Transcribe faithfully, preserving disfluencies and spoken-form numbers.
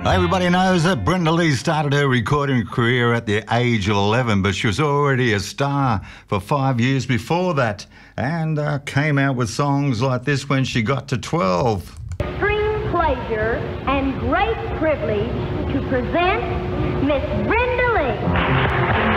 Everybody knows that Brenda Lee started her recording career at the age of eleven, but she was already a star for five years before that, and uh, came out with songs like this when she got to twelve. Extreme pleasure and great privilege to present Miss Brenda Lee.